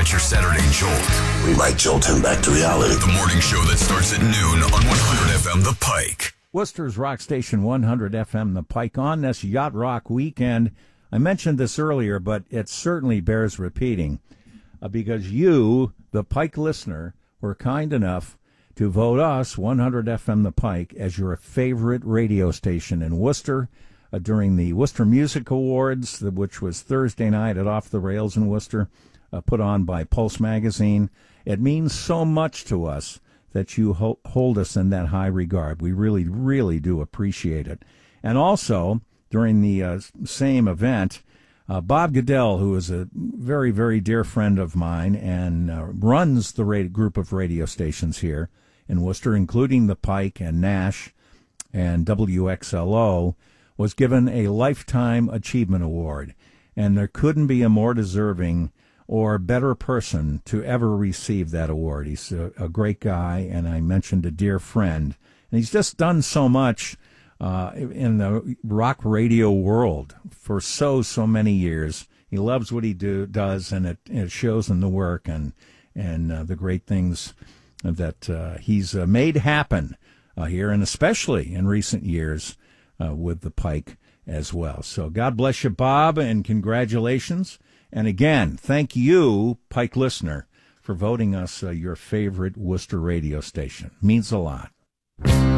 got your Saturday jolt. We might jolt him back to reality. The morning show that starts at noon on 100 FM The Pike. Worcester's Rock Station 100 FM The Pike on this Yacht Rock weekend. I mentioned this earlier, but it certainly bears repeating because you, the Pike listener, were kind enough to vote us, 100 FM The Pike, as your favorite radio station in Worcester during the Worcester Music Awards, which was Thursday night at Off the Rails in Worcester, put on by Pulse Magazine. It means so much to us that you hold us in that high regard. We really, really do appreciate it. And also, during the same event, Bob Goodell, who is a very, very dear friend of mine and runs the group of radio stations here in Worcester, including the Pike and Nash and WXLO, was given a Lifetime Achievement Award. And there couldn't be a more deserving or better person to ever receive that award. He's a great guy, and I mentioned a dear friend. And he's just done so much in the rock radio world for so many years. He loves what he does, and it shows in the work and the great things that he's made happen here, and especially in recent years with the Pike as well. So God bless you, Bob, and congratulations. And again, thank you, Pike listener, for voting us your favorite Worcester radio station. Means a lot.